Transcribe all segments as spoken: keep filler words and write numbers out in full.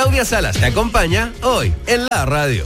Claudia Salas te acompaña hoy en la radio.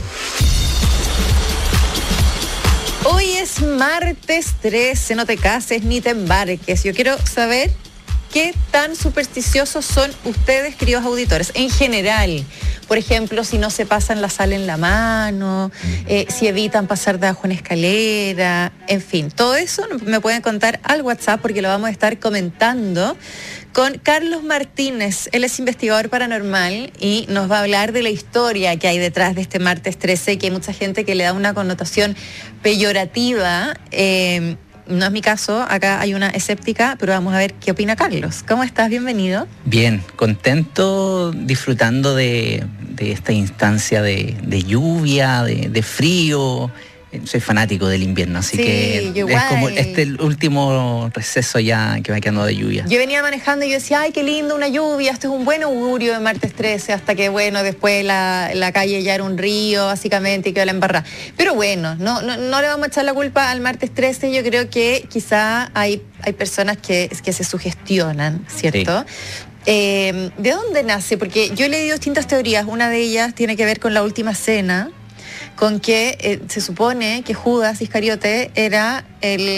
Hoy es martes trece, no te cases ni te embarques. Yo quiero saber qué tan supersticiosos son ustedes, queridos auditores, en general. Por ejemplo, si no se pasan la sal en la mano, eh, si evitan pasar debajo una escalera, en fin, todo eso me pueden contar al WhatsApp porque lo vamos a estar comentando con Carlos Martínez. Él es investigador paranormal y nos va a hablar de la historia que hay detrás de este martes trece, que hay mucha gente que le da una connotación peyorativa. Eh, no es mi caso, acá hay una escéptica, pero vamos a ver qué opina Carlos. ¿Cómo estás? Bienvenido. Bien, contento, disfrutando de, de esta instancia de, de lluvia, de, de frío. Soy fanático del invierno, así sí, que es igual. Como este el último receso ya que va quedando de lluvia. Yo venía manejando y yo decía, ay, qué lindo, una lluvia, esto es un buen augurio de martes trece, hasta que, bueno, después la, la calle ya era un río, básicamente, y quedó la embarrada. Pero bueno, no, no, no le vamos a echar la culpa al martes trece, yo creo que quizá hay, hay personas que, que se sugestionan, ¿cierto? Sí. Eh, ¿De dónde nace? Porque yo he leído distintas teorías, una de ellas tiene que ver con la última cena, con que eh, se supone que Judas Iscariote era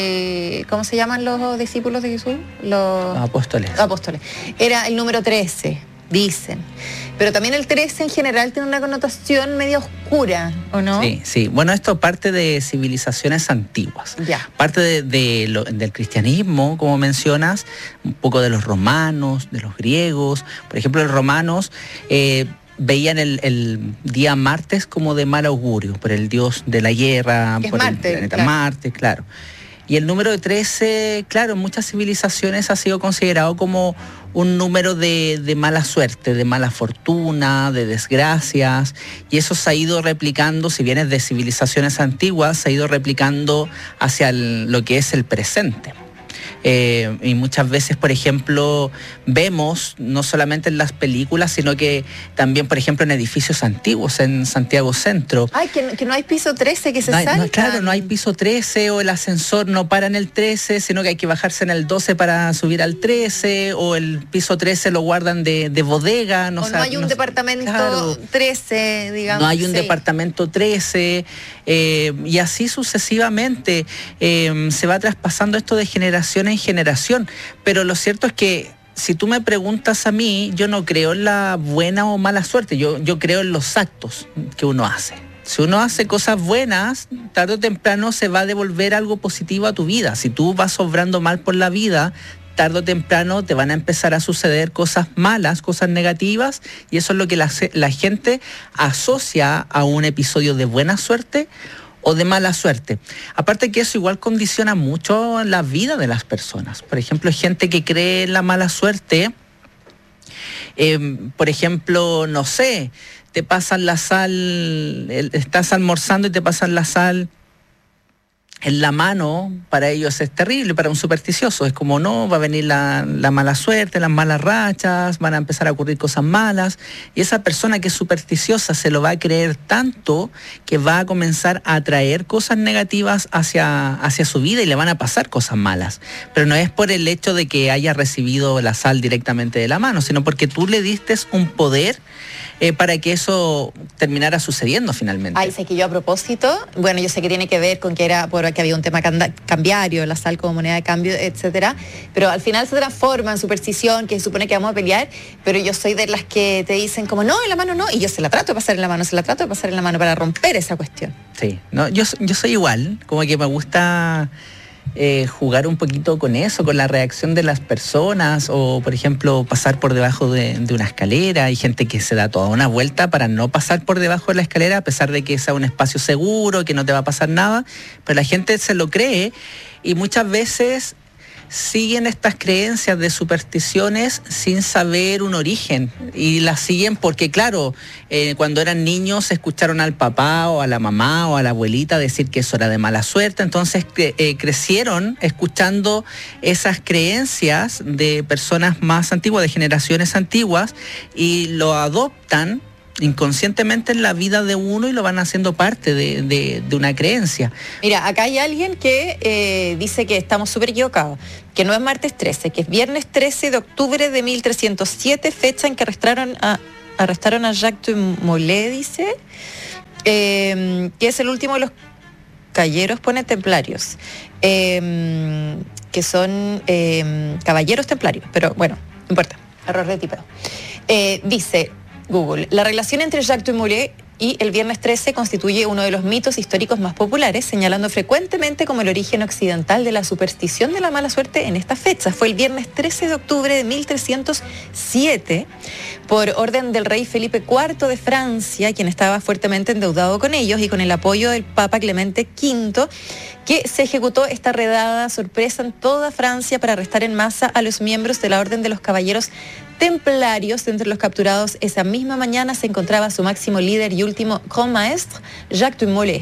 el, ¿cómo se llaman los discípulos de Jesús? Los, los apóstoles. Los apóstoles. Era el número trece, dicen. Pero también el trece en general tiene una connotación medio oscura, ¿o no? Sí, sí. Bueno, esto parte de civilizaciones antiguas. Ya. Parte de, de lo, del cristianismo, como mencionas, un poco de los romanos, de los griegos. Por ejemplo, los romanos Eh, veían el, el día martes como de mal augurio, por el dios de la guerra, es por Marte, el planeta claro. Marte, claro. Y el número de trece, claro, en muchas civilizaciones ha sido considerado como un número de, de mala suerte, de mala fortuna, de desgracias, y eso se ha ido replicando, si bien es de civilizaciones antiguas, se ha ido replicando hacia el, lo que es el presente. Eh, y muchas veces, por ejemplo, vemos, no solamente en las películas, sino que también, por ejemplo, en edificios antiguos, en Santiago Centro. Ay, que, que no hay piso trece, que se no hay, saltan. No, claro, no hay piso trece, o el ascensor no para en el trece, sino que hay que bajarse en el doce para subir al trece, o el piso trece lo guardan de, de bodega. No o sabe, no hay un no, departamento claro, trece, digamos. No hay un sí. departamento trece, eh, y así sucesivamente eh, se va traspasando esto de generación en generación. Pero lo cierto es que si tú me preguntas a mí, yo no creo en la buena o mala suerte, yo, yo creo en los actos que uno hace. Si uno hace cosas buenas, tarde o temprano se va a devolver algo positivo a tu vida. Si tú vas obrando mal por la vida, tarde o temprano te van a empezar a suceder cosas malas, cosas negativas, y eso es lo que la, la gente asocia a un episodio de buena suerte o de mala suerte. Aparte que eso igual condiciona mucho la vida de las personas. Por ejemplo, hay gente que cree en la mala suerte. Eh, por ejemplo, no sé, te pasan la sal, estás almorzando y te pasan la sal en la mano, para ellos es terrible, para un supersticioso. Es como, no, va a venir la, la mala suerte, las malas rachas, van a empezar a ocurrir cosas malas. Y esa persona que es supersticiosa se lo va a creer tanto que va a comenzar a atraer cosas negativas hacia, hacia su vida y le van a pasar cosas malas. Pero no es por el hecho de que haya recibido la sal directamente de la mano, sino porque tú le diste un poder eh, para que eso terminara sucediendo finalmente. Ay, sé que yo a propósito, bueno, yo sé que tiene que ver con que era por que había un tema cambiario, la sal como moneda de cambio, etcétera, pero al final se transforma en superstición, que se supone que vamos a pelear, pero yo soy de las que te dicen como, no, en la mano no, y yo se la trato de pasar en la mano, se la trato de pasar en la mano para romper esa cuestión. Sí, no, yo, yo soy igual, como que me gusta eh, jugar un poquito con eso, con la reacción de las personas, o por ejemplo pasar por debajo de, de una escalera. Hay gente que se da toda una vuelta para no pasar por debajo de la escalera, a pesar de que sea un espacio seguro, que no te va a pasar nada, pero la gente se lo cree y muchas veces siguen estas creencias de supersticiones sin saber un origen, y las siguen porque, claro, eh, cuando eran niños escucharon al papá o a la mamá o a la abuelita decir que eso era de mala suerte, entonces eh, crecieron escuchando esas creencias de personas más antiguas, de generaciones antiguas, y lo adoptan inconscientemente en la vida de uno y lo van haciendo parte de, de, de una creencia. Mira, acá hay alguien que eh, dice que estamos súper equivocados, que no es martes trece, que es viernes trece de octubre de mil trescientos siete, fecha en que arrestaron a arrestaron a Jacques Mollet, dice, eh, que es el último de los caballeros, pone templarios, eh, que son eh, caballeros templarios, pero bueno, no importa, error de tipeo. Eh, dice Google, la relación entre Jacques Mollet y el Viernes trece constituye uno de los mitos históricos más populares, señalando frecuentemente como el origen occidental de la superstición de la mala suerte en esta fecha. Fue el Viernes trece de octubre de mil trescientos siete, por orden del rey Felipe cuarto de Francia, quien estaba fuertemente endeudado con ellos, y con el apoyo del Papa Clemente quinto, que se ejecutó esta redada sorpresa en toda Francia para arrestar en masa a los miembros de la Orden de los Caballeros Templarios. Entre los capturados esa misma mañana se encontraba su máximo líder y último grand maestre, Jacques Mollet.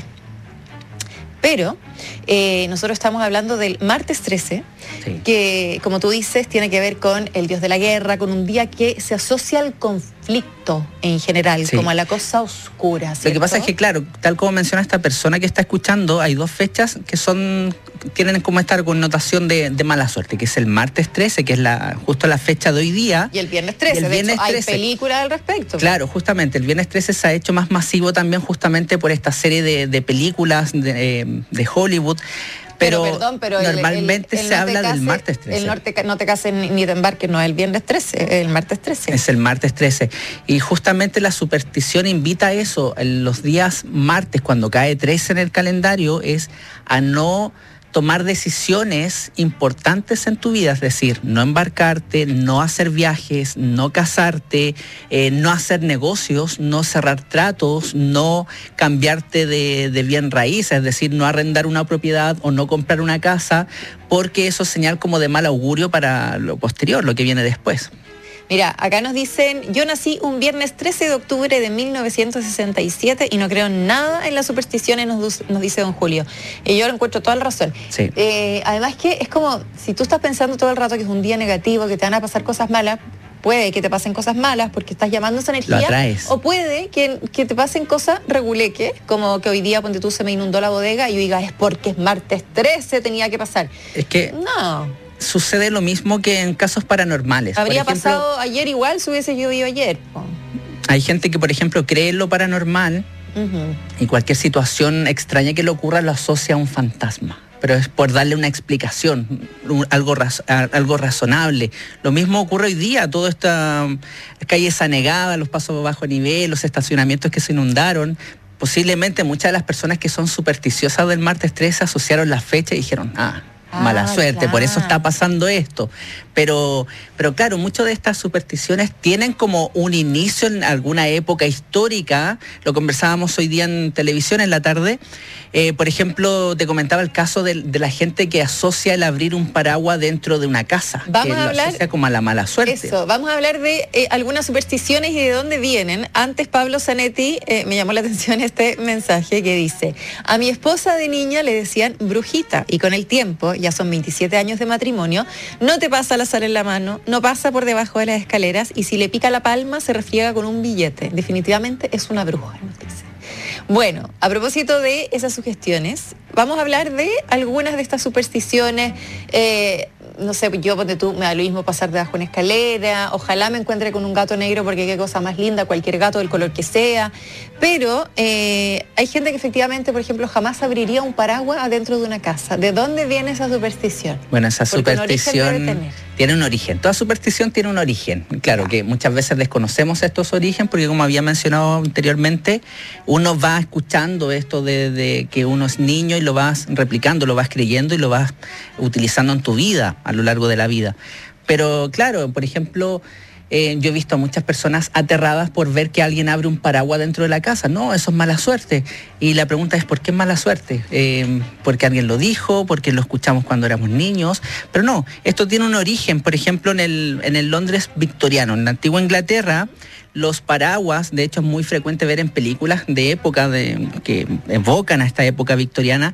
Pero eh, nosotros estamos hablando del martes trece, sí, que, como tú dices, tiene que ver con el dios de la guerra, con un día que se asocia al conflicto en general, sí, como a la cosa oscura, ¿cierto? Lo que pasa es que, claro, tal como menciona esta persona que está escuchando, hay dos fechas que son tienen como esta connotación de, de mala suerte, que es el martes trece, que es la justo la fecha de hoy día. Y el viernes trece, el viernes de hecho, trece. Hay películas al respecto. Claro, justamente, el viernes trece se ha hecho más masivo también justamente por esta serie de, de películas de, de Hollywood. Pero, pero, perdón, pero normalmente el, el, el se no habla cases, del martes trece. El norte, no te cases ni te embarques, no es el viernes trece, es el martes trece. Es el martes trece. Y justamente la superstición invita a eso. En los días martes, cuando cae trece en el calendario, es a no tomar decisiones importantes en tu vida, es decir, no embarcarte, no hacer viajes, no casarte, eh, no hacer negocios, no cerrar tratos, no cambiarte de, de bien raíz, es decir, no arrendar una propiedad o no comprar una casa, porque eso es señal como de mal augurio para lo posterior, lo que viene después. Mira, acá nos dicen, yo nací un viernes trece de octubre de mil novecientos sesenta y siete y no creo nada en las supersticiones, nos, nos dice don Julio. Y yo encuentro toda la razón. Sí. Eh, además que es como, si tú estás pensando todo el rato que es un día negativo, que te van a pasar cosas malas, puede que te pasen cosas malas porque estás llamando esa energía. Lo atraes. O puede que, que te pasen cosas reguleques, como que hoy día, ponte tú, se me inundó la bodega y yo diga, es porque es martes trece, tenía que pasar. Es que... No. Sucede lo mismo que en casos paranormales. Habría por ejemplo, pasado ayer igual si hubiese llovido ayer. Hay gente que, por ejemplo, cree en lo paranormal, uh-huh, y cualquier situación extraña que le ocurra lo asocia a un fantasma. Pero es por darle una explicación, un, algo, raz, algo razonable. Lo mismo ocurre hoy día, toda esta calle anegada, los pasos bajo nivel, los estacionamientos que se inundaron. Posiblemente muchas de las personas que son supersticiosas del martes trece asociaron la fecha y dijeron, ah, mala ah, suerte, claro, por eso está pasando esto. Pero, pero claro, muchas de estas supersticiones tienen como un inicio en alguna época histórica. Lo conversábamos hoy día en televisión en la tarde. Eh, por ejemplo, te comentaba el caso de, de la gente que asocia el abrir un paraguas dentro de una casa. Vamos que a lo hablar, asocia como a la mala suerte. Eso, vamos a hablar de eh, algunas supersticiones y de dónde vienen. Antes, Pablo Zanetti, eh, me llamó la atención este mensaje que dice, a mi esposa de niña le decían brujita, y con el tiempo, ya son veintisiete años de matrimonio, no te pasa la sal en la mano, no pasa por debajo de las escaleras, y si le pica la palma se refriega con un billete. Definitivamente es una bruja, nos dice. Bueno, a propósito de esas sugestiones, vamos a hablar de algunas de estas supersticiones. Eh, no sé, yo, ponte tú, me da lo mismo pasar debajo de una escalera, ojalá me encuentre con un gato negro porque qué cosa más linda, cualquier gato del color que sea, pero eh, hay gente que efectivamente, por ejemplo, jamás abriría un paraguas adentro de una casa. ¿De dónde viene esa superstición? Bueno, esa porque superstición un tiene un origen, toda superstición tiene un origen, claro, ya, que muchas veces desconocemos estos orígenes porque, como había mencionado anteriormente, uno va escuchando esto de, de que uno es niño y lo vas replicando, lo vas creyendo y lo vas utilizando en tu vida a lo largo de la vida. Pero claro, por ejemplo, eh, yo he visto a muchas personas aterradas por ver que alguien abre un paraguas dentro de la casa. No, eso es mala suerte. Y la pregunta es, ¿por qué es mala suerte? Eh, ¿Porque alguien lo dijo? ¿Porque lo escuchamos cuando éramos niños? Pero no, esto tiene un origen, por ejemplo, en el, en el Londres victoriano, en la antigua Inglaterra. Los paraguas, de hecho es muy frecuente ver en películas de época de, que evocan a esta época victoriana,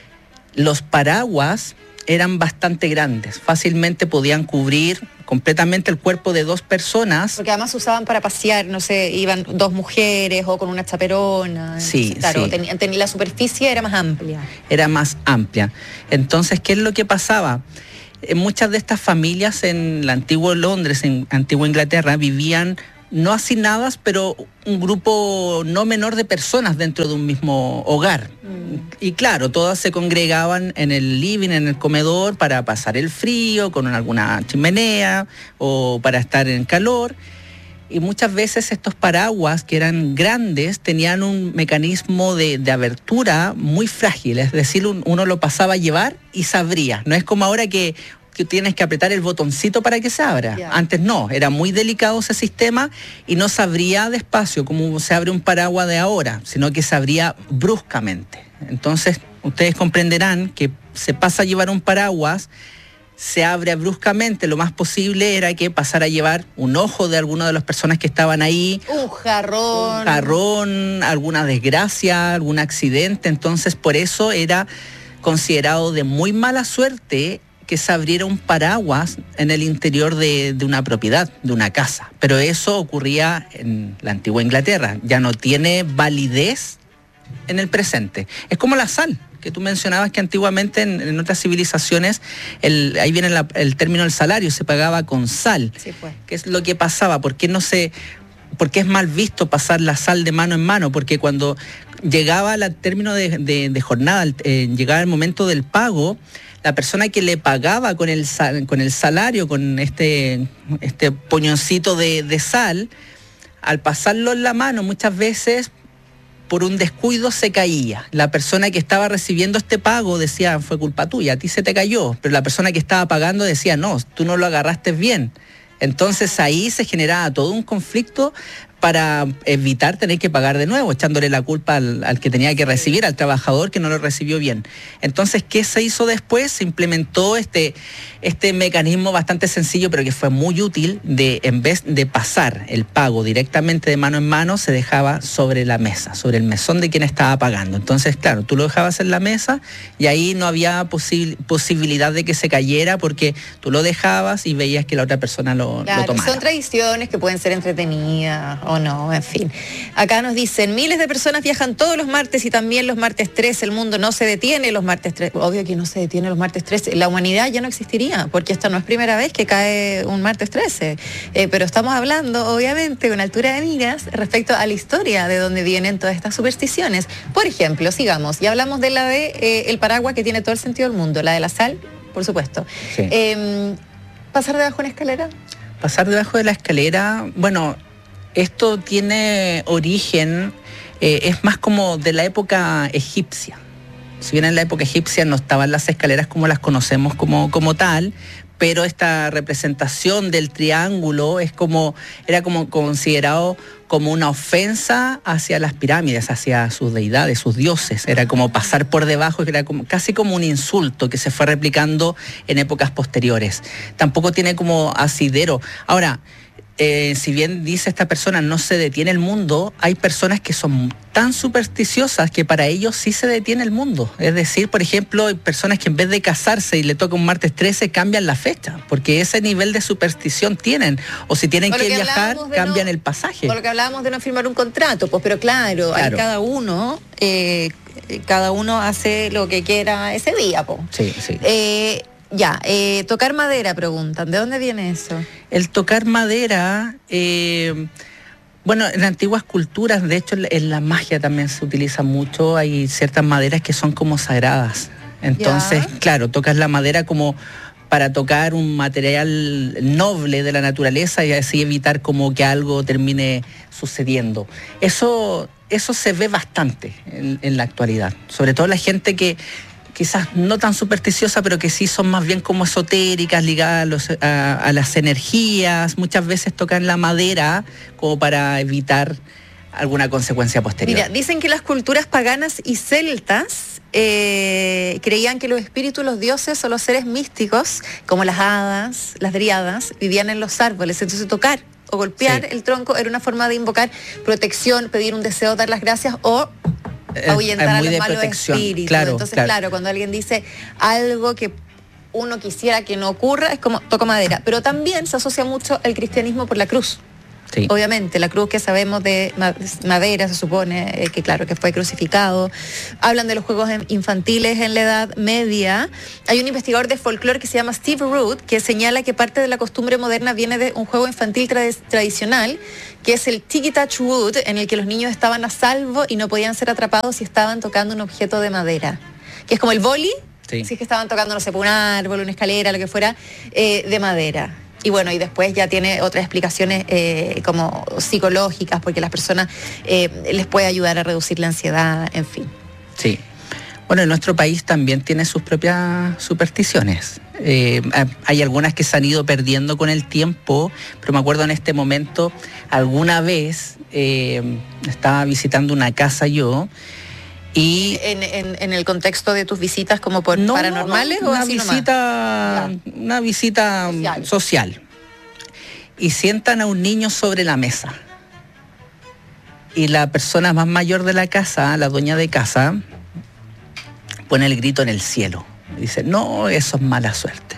los paraguas eran bastante grandes, fácilmente podían cubrir completamente el cuerpo de dos personas. Porque además usaban para pasear, no sé, iban dos mujeres o con una chaperona. Sí, claro, sí. Ten, ten, la superficie era más amplia. Era más amplia. Entonces, ¿qué es lo que pasaba? Muchas de estas familias en el antiguo Londres, en antigua Inglaterra, vivían no hacinadas, pero un grupo no menor de personas dentro de un mismo hogar. Mm. Y claro, todas se congregaban en el living, en el comedor, para pasar el frío, con alguna chimenea, o para estar en calor. Y muchas veces estos paraguas, que eran grandes, tenían un mecanismo de, de abertura muy frágil. Es decir, un, uno lo pasaba a llevar y se abría. No es como ahora que, que tienes que apretar el botoncito para que se abra. Yeah. Antes no, era muy delicado ese sistema y no se abría despacio como se abre un paraguas de ahora, sino que se abría bruscamente. Entonces, ustedes comprenderán que se pasa a llevar un paraguas, se abre bruscamente, lo más posible era que pasara a llevar un ojo de alguna de las personas que estaban ahí. Un jarrón. Un jarrón, alguna desgracia, algún accidente. Entonces, por eso era considerado de muy mala suerte que se abriera un paraguas en el interior de, de una propiedad, de una casa. Pero eso ocurría en la antigua Inglaterra. Ya no tiene validez en el presente. Es como la sal, que tú mencionabas que antiguamente en, en otras civilizaciones, el, ahí viene la, el término del salario, se pagaba con sal. Sí, pues. ¿Qué es lo que pasaba? ¿Por qué no se, por qué es mal visto pasar la sal de mano en mano? Porque cuando llegaba al término de, de, de jornada, eh, llegaba el momento del pago, la persona que le pagaba con el, sal, con el salario, con este, este puñoncito de, de sal, al pasarlo en la mano muchas veces, por un descuido se caía. La persona que estaba recibiendo este pago decía, fue culpa tuya, a ti se te cayó. Pero la persona que estaba pagando decía, no, tú no lo agarraste bien. Entonces ahí se generaba todo un conflicto para evitar tener que pagar de nuevo, echándole la culpa al, al que tenía que recibir, al trabajador que no lo recibió bien. Entonces, ¿qué se hizo después? Se implementó este, este mecanismo bastante sencillo, pero que fue muy útil, de en vez de pasar el pago directamente de mano en mano, se dejaba sobre la mesa, sobre el mesón de quien estaba pagando. Entonces, claro, tú lo dejabas en la mesa y ahí no había posi- posibilidad de que se cayera, porque tú lo dejabas y veías que la otra persona lo, claro, lo tomara. Son tradiciones que pueden ser entretenidas o no, en fin. Acá nos dicen, miles de personas viajan todos los martes y también los martes trece, el mundo no se detiene los martes trece, obvio que no se detiene los martes trece, la humanidad ya no existiría, porque esta no es primera vez que cae un martes trece, eh, pero estamos hablando, obviamente, con altura de miras respecto a la historia de dónde vienen todas estas supersticiones. Por ejemplo, sigamos, ya hablamos de la de eh, el paraguas, que tiene todo el sentido del mundo, la de la sal, por supuesto. Sí. Eh, ¿Pasar debajo de una escalera? Pasar debajo de la escalera, bueno, esto tiene origen, eh, es más como de la época egipcia. Si bien en la época egipcia no estaban las escaleras como las conocemos como, como tal, pero esta representación del triángulo es como, era como considerado como una ofensa hacia las pirámides, hacia sus deidades, sus dioses. Era como pasar por debajo, era como, casi como un insulto que se fue replicando en épocas posteriores. Tampoco tiene como asidero. Ahora, Eh, si bien dice esta persona no se detiene el mundo, hay personas que son tan supersticiosas que para ellos sí se detiene el mundo. Es decir, por ejemplo, hay personas que en vez de casarse y le toca un martes trece, cambian la fecha, porque ese nivel de superstición tienen. O si tienen que, que viajar, cambian no, el pasaje. Por lo que hablábamos de no firmar un contrato, pues, pero claro, claro. Hay cada uno, eh, cada uno hace lo que quiera ese día, pues. Sí, sí. Eh, Ya, eh, tocar madera, preguntan. ¿De dónde viene eso? El tocar madera, eh, bueno, en antiguas culturas, de hecho en la magia también se utiliza mucho, hay ciertas maderas que son como sagradas. Entonces, ya. Claro, tocas la madera como para tocar un material noble de la naturaleza y así evitar como que algo termine sucediendo. Eso, eso se ve bastante en, en la actualidad, sobre todo la gente que quizás no tan supersticiosa, pero que sí son más bien como esotéricas, ligadas a, los, a, a las energías. Muchas veces tocan la madera como para evitar alguna consecuencia posterior. Mira, dicen que las culturas paganas y celtas eh, creían que los espíritus, los dioses o los seres místicos, como las hadas, las dríadas, vivían en los árboles. Entonces tocar o golpear sí. el tronco era una forma de invocar protección, pedir un deseo, dar las gracias o ahuyentar a los malos espíritus. Claro, Entonces, claro. claro, cuando alguien dice algo que uno quisiera que no ocurra, es como toco madera. Pero también se asocia mucho el cristianismo por la cruz. Sí. Obviamente, la cruz que sabemos de madera, se supone eh, que claro, que fue crucificado. Hablan de los juegos infantiles en la Edad Media. Hay un investigador de folclore que se llama Steve Root, que señala que parte de la costumbre moderna viene de un juego infantil tra- tradicional, que es el Tiki Touch Wood, en el que los niños estaban a salvo y no podían ser atrapados si estaban tocando un objeto de madera. Que es como el boli, sí. Si es que estaban tocando, no sé, un árbol, una escalera, lo que fuera, eh, de madera. Y bueno, y después ya tiene otras explicaciones eh, como psicológicas, porque las personas eh, les puede ayudar a reducir la ansiedad, en fin. Sí. Bueno, en nuestro país también tiene sus propias supersticiones. Eh, hay algunas que se han ido perdiendo con el tiempo, pero me acuerdo en este momento, alguna vez eh, estaba visitando una casa yo, y en, en, en el contexto de tus visitas como por no, paranormales no, o una así visita, nomás? Una visita social. social. Y sientan a un niño sobre la mesa. Y la persona más mayor de la casa, la dueña de casa, pone el grito en el cielo. Dice, no, eso es mala suerte.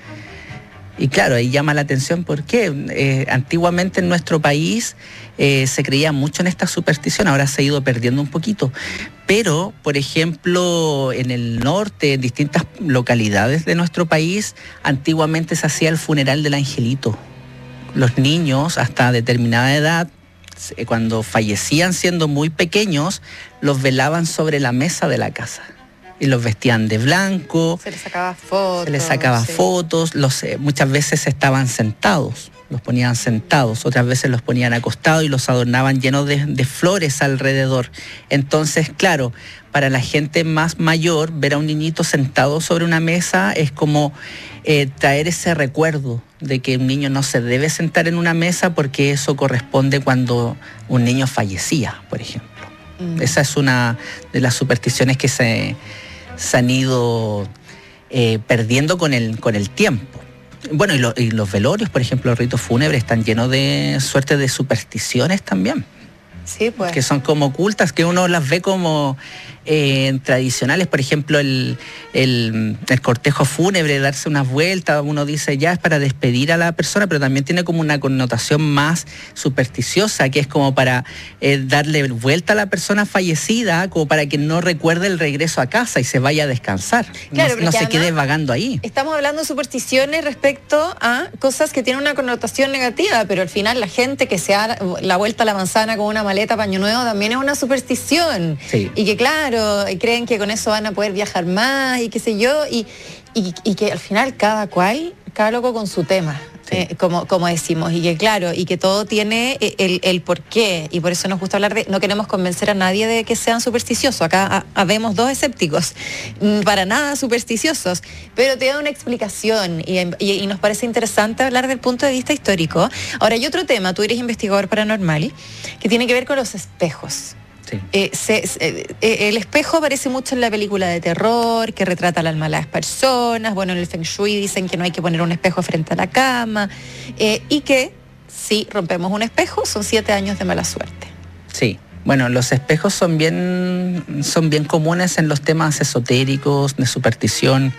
Y claro, ahí llama la atención porque eh, antiguamente en nuestro país eh, se creía mucho en esta superstición, ahora se ha ido perdiendo un poquito. Pero, por ejemplo, en el norte, en distintas localidades de nuestro país, antiguamente se hacía el funeral del angelito. Los niños, hasta determinada edad, cuando fallecían siendo muy pequeños, los velaban sobre la mesa de la casa. Y los vestían de blanco. Se les sacaba fotos. Se les sacaba sí. fotos. Los, eh, muchas veces estaban sentados, los ponían sentados. Otras veces los ponían acostados y los adornaban llenos de, de flores alrededor. Entonces, claro, para la gente más mayor, ver a un niñito sentado sobre una mesa es como eh, traer ese recuerdo de que un niño no se debe sentar en una mesa porque eso corresponde cuando un niño fallecía, por ejemplo. Mm. Esa es una de las supersticiones que se... se han ido eh, perdiendo con el, con el tiempo. Bueno, y, lo, y los velorios, por ejemplo, los ritos fúnebres están llenos de suerte de supersticiones también. Sí, pues. Que son como ocultas, que uno las ve como eh, tradicionales. Por ejemplo, el, el, el cortejo fúnebre, darse unas vueltas, uno dice ya es para despedir a la persona, pero también tiene como una connotación más supersticiosa, que es como para eh, darle vuelta a la persona fallecida, como para que no recuerde el regreso a casa y se vaya a descansar. Claro, no no se quede vagando ahí. Estamos hablando de supersticiones respecto a cosas que tienen una connotación negativa, pero al final la gente que se da la vuelta a la manzana con una maleta paño nuevo también es una superstición. Sí. Y que claro, creen que con eso van a poder viajar más y qué sé yo, y, y, y que al final cada cual, cada loco con su tema. Sí. Eh, como, como decimos, y que claro, y que todo tiene el, el porqué, y por eso nos gusta hablar de, no queremos convencer a nadie de que sean supersticiosos, acá habemos dos escépticos, para nada supersticiosos, pero te da una explicación, y, y, y nos parece interesante hablar del punto de vista histórico. Ahora hay otro tema, tú eres investigador paranormal, que tiene que ver con los espejos. Sí. Eh, se, se, eh, el espejo aparece mucho en la película de terror, que retrata el alma de las personas. Bueno, en el Feng Shui dicen que no hay que poner un espejo frente a la cama, eh, y que si rompemos un espejo son siete años de mala suerte. Sí, bueno, los espejos son bien, son bien comunes en los temas esotéricos, de superstición,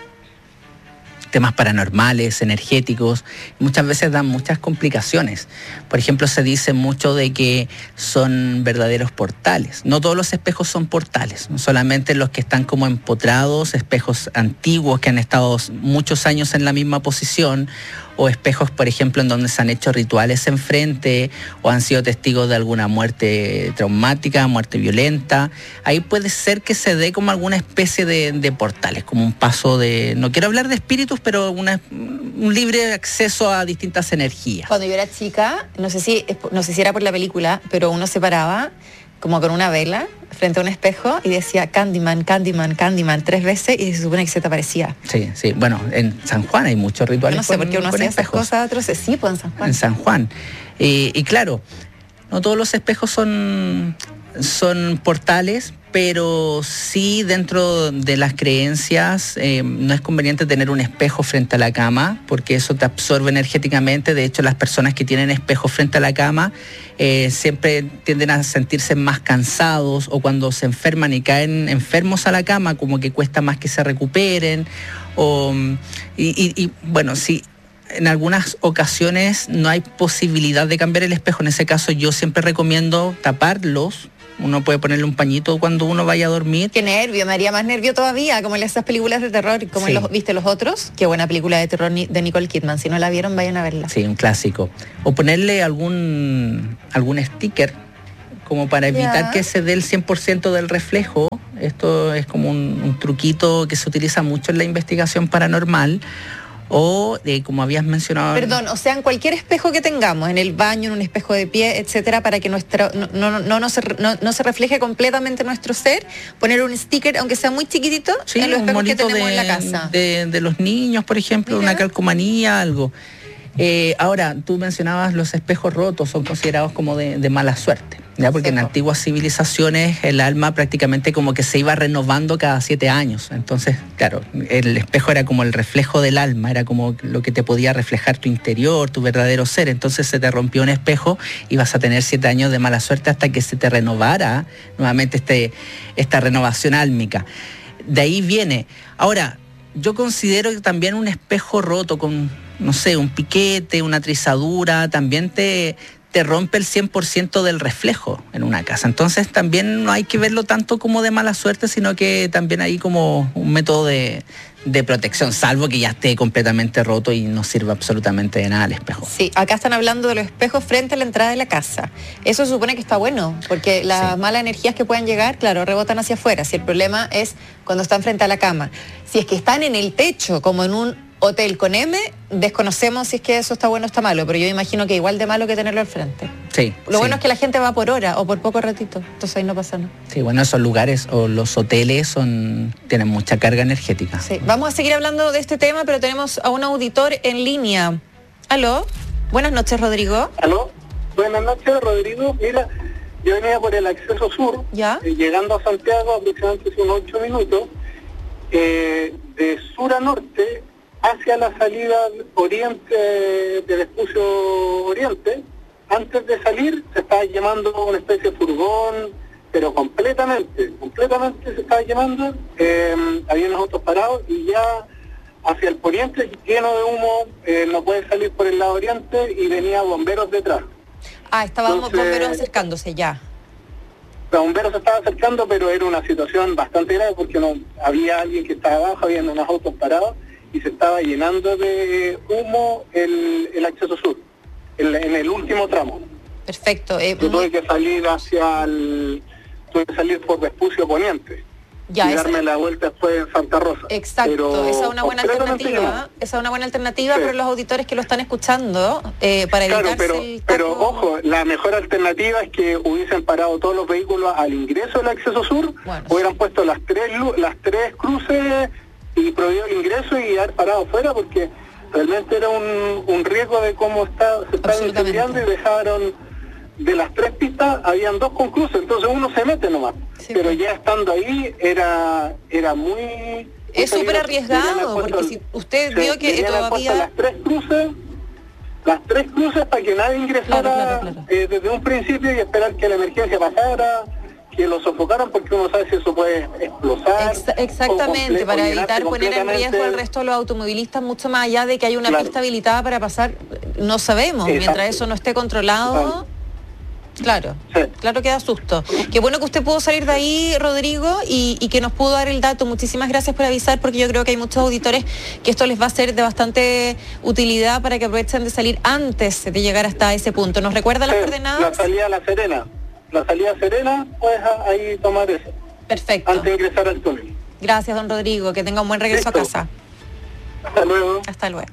temas paranormales, energéticos, muchas veces dan muchas complicaciones. Por ejemplo, se dice mucho de que son verdaderos portales. No todos los espejos son portales, no solamente los que están como empotrados, espejos antiguos que han estado muchos años en la misma posición, o espejos, por ejemplo, en donde se han hecho rituales enfrente o han sido testigos de alguna muerte traumática, muerte violenta. Ahí puede ser que se dé como alguna especie de, de portales, como un paso de, no quiero hablar de espíritus, pero una, un libre acceso a distintas energías. Cuando yo era chica, no sé si, no sé si era por la película, pero uno se paraba como con una vela frente a un espejo y decía Candyman, Candyman, Candyman tres veces y se supone que se te aparecía. Sí, sí. Bueno, en San Juan hay muchos rituales. Yo no sé por qué uno hacía esas cosas, otros sí, pues en San Juan. En San Juan. Y, y claro, no todos los espejos son, son portales, pero sí dentro de las creencias eh, no es conveniente tener un espejo frente a la cama porque eso te absorbe energéticamente. De hecho, las personas que tienen espejos frente a la cama eh, siempre tienden a sentirse más cansados, o cuando se enferman y caen enfermos a la cama como que cuesta más que se recuperen. O, y, y, y bueno, sí. en algunas ocasiones no hay posibilidad de cambiar el espejo. En ese caso yo siempre recomiendo taparlos. Uno puede ponerle un pañito cuando uno vaya a dormir. Qué nervio, me haría más nervio todavía, como en esas películas de terror, como sí. en los, ¿viste los otros? Qué buena película de terror de Nicole Kidman, si no la vieron, vayan a verla. Sí, un clásico. O ponerle algún, algún sticker, como para evitar ya. que se dé el cien por ciento del reflejo. Esto es como un, un truquito que se utiliza mucho en la investigación paranormal. O, eh, como habías mencionado... Perdón, o sea, en cualquier espejo que tengamos, en el baño, en un espejo de pie, etcétera, para que nuestro, no, no, no, no, se, no, no se refleje completamente nuestro ser, poner un sticker, aunque sea muy chiquitito, sí, en los espejos que tenemos de, en la casa. De, de los niños, por ejemplo, Mira. una calcomanía, algo. Eh, ahora, tú mencionabas los espejos rotos, son considerados como de, de mala suerte, ¿ya? Porque sí, en antiguas civilizaciones el alma prácticamente como que se iba renovando cada siete años. Entonces, claro, el espejo era como el reflejo del alma, era como lo que te podía reflejar tu interior, tu verdadero ser. Entonces se te rompió un espejo y vas a tener siete años de mala suerte hasta que se te renovara nuevamente este, esta renovación álmica. De ahí viene. Ahora, yo considero que también un espejo roto con, no sé, un piquete, una trizadura, también te, te rompe el cien por ciento del reflejo en una casa. Entonces también no hay que verlo tanto como de mala suerte, sino que también hay como un método de, de protección, salvo que ya esté completamente roto y no sirva absolutamente de nada el espejo. Sí, acá están hablando de los espejos frente a la entrada de la casa. Eso se supone que está bueno, porque las sí. malas energías que puedan llegar, claro, rebotan hacia afuera. Si el problema es cuando están frente a la cama. Si es que están en el techo, como en un hotel con M, desconocemos si es que eso está bueno o está malo, pero yo imagino que igual de malo que tenerlo al frente. Sí. Lo sí. bueno es que la gente va por hora o por poco ratito, entonces ahí no pasa nada. Sí, bueno, esos lugares o los hoteles son tienen mucha carga energética. Sí, vamos a seguir hablando de este tema, pero tenemos a un auditor en línea. Aló, buenas noches, Rodrigo. Aló, buenas noches, Rodrigo. Mira, yo venía por el acceso sur, ¿Ya? Eh, llegando a Santiago aproximadamente unos ocho minutos, eh, de sur a norte, hacia la salida oriente del Vespucio Oriente. Antes de salir se estaba llamando una especie de furgón, pero completamente, completamente se estaba llamando. Eh, había unos autos parados y ya hacia el poniente, lleno de humo, eh, no puede salir por el lado oriente y venía bomberos detrás. Ah, estaban bomberos acercándose ya. Los bomberos se estaban acercando, pero era una situación bastante grave porque no había alguien que estaba abajo, había unos autos parados y se estaba llenando de humo el, el acceso sur, el, en el último tramo. Perfecto. Eh, Yo tuve que salir hacia el... tuve que salir por Vespucio Poniente. Ya, y esa... darme la vuelta después en Santa Rosa. Exacto, pero esa es una buena alternativa. Esa es una buena alternativa sí. para los auditores que lo están escuchando, eh, para evitarse claro, pero, el taco... pero ojo, la mejor alternativa es que hubiesen parado todos los vehículos al ingreso del acceso sur, bueno, hubieran sí. puesto las tres las tres cruces y prohibido el ingreso y haber parado afuera, porque realmente era un, un riesgo de cómo está, se están incendiando y dejaron de las tres pistas, habían dos con cruces, entonces uno se mete nomás. Sí, pero ya estando ahí era era muy... Es súper arriesgado, porque si usted vio que todavía... las tres cruces, las tres cruces para que nadie ingresara claro, claro, claro. Eh, desde un principio y esperar que la emergencia pasara, que lo sofocaran, porque uno sabe si eso puede explosar. Ex exactamente, comple- para evitar poner en riesgo al resto de los automovilistas, mucho más allá de que hay una claro. pista habilitada para pasar, no sabemos, exacto. mientras eso no esté controlado... Claro, sí. claro que da susto. Qué bueno que usted pudo salir de ahí, Rodrigo, y, y que nos pudo dar el dato. Muchísimas gracias por avisar, porque yo creo que hay muchos auditores que esto les va a ser de bastante utilidad para que aprovechen de salir antes de llegar hasta ese punto. ¿Nos recuerda sí, las coordenadas? La salida a La Serena. La salida a Serena, puedes ahí tomar eso. Perfecto. Antes de ingresar al túnel. Gracias, don Rodrigo. Que tenga un buen regreso Listo. a casa. Hasta luego. Hasta luego.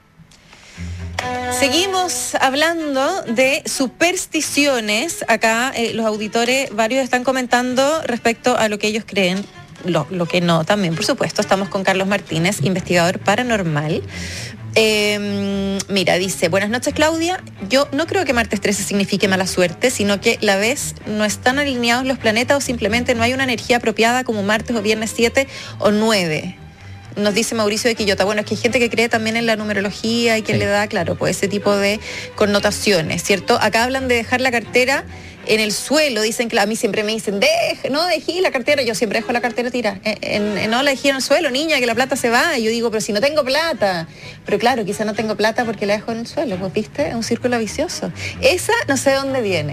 Seguimos hablando de supersticiones. Acá eh, los auditores, varios están comentando respecto a lo que ellos creen, lo, lo que no también, por supuesto. Estamos con Carlos Martínez, investigador paranormal. Eh, mira, dice, buenas noches, Claudia. Yo no creo que martes trece signifique mala suerte, sino que la vez no están alineados los planetas o simplemente no hay una energía apropiada como martes o viernes siete o nueve. Nos dice Mauricio de Quillota. Bueno, es que hay gente que cree también en la numerología y que sí. le da, claro, pues ese tipo de connotaciones, ¿cierto? Acá hablan de dejar la cartera en el suelo, dicen que a mí siempre me dicen, deje, no dejé la cartera, yo siempre dejo la cartera tirada, en, en, no la dejé en el suelo, niña, que la plata se va, y yo digo, pero si no tengo plata, pero claro, quizá no tengo plata porque la dejo en el suelo, pues viste, es un círculo vicioso. Esa no sé de dónde viene.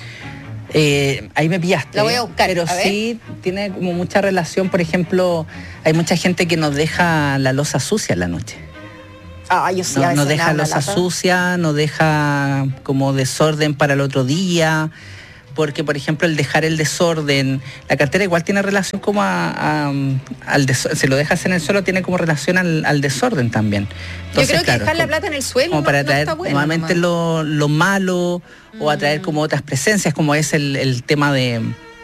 Eh, ahí me pillaste. La voy a buscar. Pero a sí tiene como mucha relación, por ejemplo, hay mucha gente que nos deja la loza sucia en la noche. Ah, yo sí, no, a veces no deja me da una loza lata. sucia, no deja como desorden para el otro día, porque por ejemplo el dejar el desorden, la cartera igual tiene relación como a, a, al desorden, si lo dejas en el suelo tiene como relación al, al desorden también. Entonces, yo creo que claro, dejar la como, plata en el suelo como no, para no atraer está bueno, nuevamente lo, lo malo mm. o atraer como otras presencias, como es el, el tema de...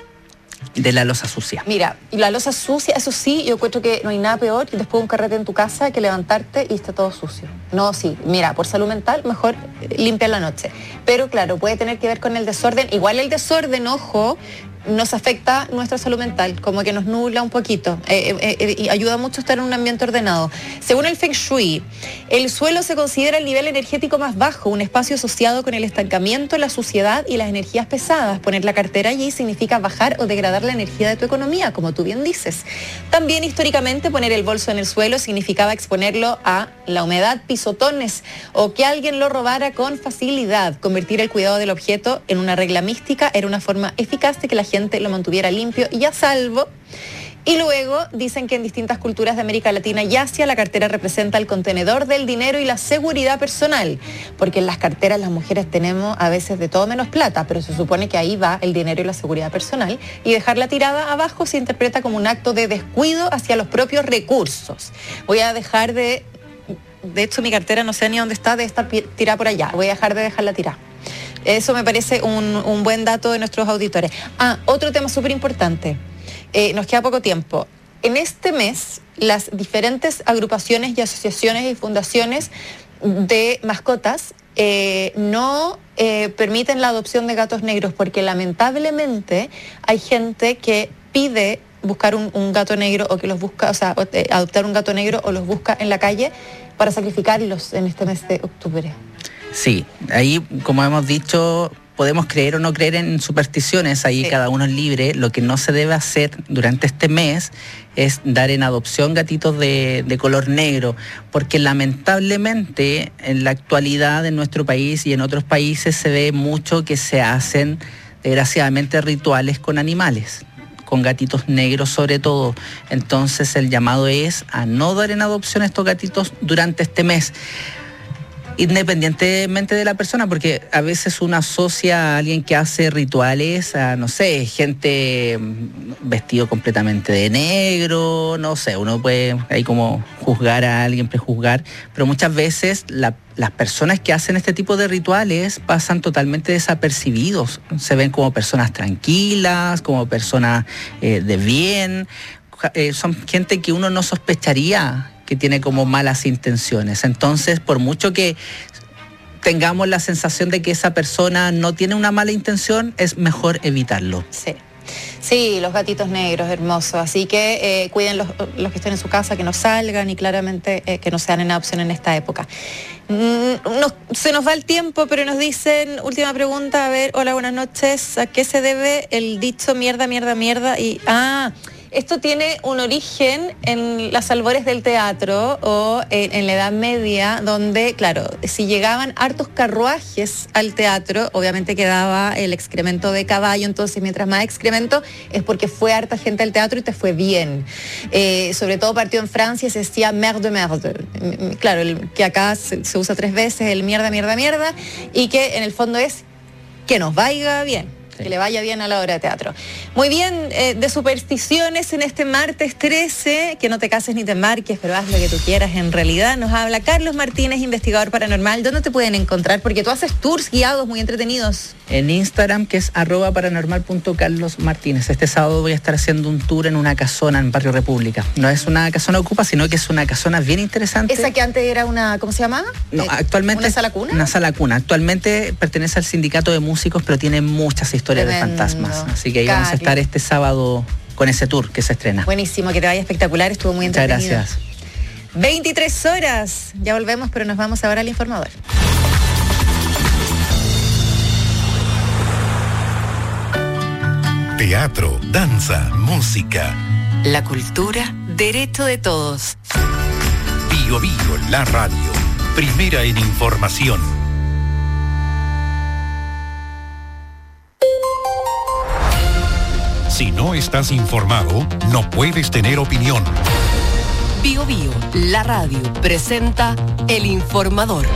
de la loza sucia. Mira, y la loza sucia, eso sí, yo encuentro que no hay nada peor que después de un carrete en tu casa que levantarte y está todo sucio. No, sí, mira, por salud mental, mejor limpia la noche. Pero claro, puede tener que ver con el desorden. Igual el desorden, ojo, nos afecta nuestra salud mental, como que nos nubla un poquito eh, eh, eh, y ayuda mucho a estar en un ambiente ordenado. Según el Feng Shui, el suelo se considera el nivel energético más bajo, un espacio asociado con el estancamiento, la suciedad y las energías pesadas. Poner la cartera allí significa bajar o degradar la energía de tu economía, como tú bien dices. También históricamente poner el bolso en el suelo significaba exponerlo a la humedad, pisotones o que alguien lo robara con facilidad. Convertir el cuidado del objeto en una regla mística era una forma eficaz de que la gente lo mantuviera limpio y a salvo. Y luego dicen que en distintas culturas de América Latina y Asia la cartera representa el contenedor del dinero y la seguridad personal, porque en las carteras las mujeres tenemos a veces de todo menos plata, pero se supone que ahí va el dinero y la seguridad personal, y dejarla tirada abajo se interpreta como un acto de descuido hacia los propios recursos. Voy a dejar de... De hecho, mi cartera no sé ni dónde está, debe estar tirada por allá. Voy a dejar de dejarla tirada. Eso me parece un, un buen dato de nuestros auditores. Ah, otro tema súper importante. Eh, nos queda poco tiempo. En este mes, las diferentes agrupaciones y asociaciones y fundaciones de mascotas eh, no eh, permiten la adopción de gatos negros porque lamentablemente hay gente que pide buscar un, un gato negro o que los busca, o sea, eh, adoptar un gato negro o los busca en la calle para sacrificarlos en este mes de octubre. Sí, ahí, como hemos dicho, podemos creer o no creer en supersticiones, ahí sí. Cada uno es libre. Lo que no se debe hacer durante este mes es dar en adopción gatitos de, de color negro, porque lamentablemente en la actualidad en nuestro país y en otros países se ve mucho que se hacen, desgraciadamente, rituales con animales, con gatitos negros sobre todo. Entonces el llamado es a no dar en adopción a estos gatitos durante este mes, independientemente de la persona, porque a veces uno asocia a alguien que hace rituales a, no sé, gente vestido completamente de negro, no sé, uno puede ahí como juzgar a alguien, prejuzgar, pero muchas veces la, las personas que hacen este tipo de rituales pasan totalmente desapercibidos, se ven como personas tranquilas, como personas eh, de bien, eh, son gente que uno no sospecharía que tiene como malas intenciones. Entonces, por mucho que tengamos la sensación de que esa persona no tiene una mala intención, es mejor evitarlo. Sí. Sí, los gatitos negros, hermosos. Así que eh, cuiden los, los que estén en su casa, que no salgan y claramente eh, que no sean en adopción en esta época. Mm, nos, se nos va el tiempo, pero nos dicen, última pregunta, a ver, hola, buenas noches. ¿A qué se debe el dicho mierda, mierda, mierda? Y, ah... Esto tiene un origen en las albores del teatro o en, en la Edad Media, donde, claro, si llegaban hartos carruajes al teatro, obviamente quedaba el excremento de caballo, entonces mientras más excremento es porque fue harta gente al teatro y te fue bien. Eh, sobre todo partió en Francia, se decía merde, merde. Claro, el, que acá se, se usa tres veces, el mierda, mierda, mierda, y que en el fondo es que nos vaya bien. Que le vaya bien a la obra de teatro. Muy bien, eh, de supersticiones en este martes trece, que no te cases ni te embarques, pero haz lo que tú quieras en realidad. Nos habla Carlos Martínez, investigador paranormal. ¿Dónde te pueden encontrar? Porque tú haces tours guiados muy entretenidos. En Instagram, que es arroba paranormal punto carlos martínez. Este sábado voy a estar haciendo un tour en una casona en Barrio República. No es una casona ocupa, sino que es una casona bien interesante. ¿Esa que antes era una, ¿cómo se llamaba? No, eh, actualmente... ¿Una sala cuna? Una sala cuna. Actualmente pertenece al sindicato de músicos, pero tiene muchas historias Tremendo. de fantasmas. Así que ahí Carlos. vamos a estar este sábado con ese tour que se estrena. Buenísimo, que te vaya espectacular, estuvo muy entretenido. Muchas gracias. veintitrés horas, ya volvemos, pero nos vamos ahora al informador. teatro, danza, música. La cultura, derecho de todos. Bio Bio, la radio, primera en información. Si no estás informado, no puedes tener opinión. Bio Bio, la radio, presenta El Informador.